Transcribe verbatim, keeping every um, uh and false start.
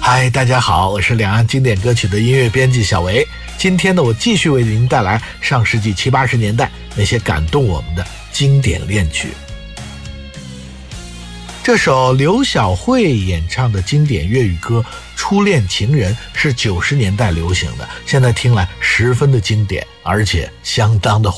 嗨，大家好，我是两岸经典歌曲的音乐编辑小维。今天呢，我继续为您带来上世纪七八十年代那些感动我们的经典恋曲。这首刘晓慧演唱的经典粤语歌《初恋情人》是九十年代流行的，现在听来十分的经典，而且相当的火。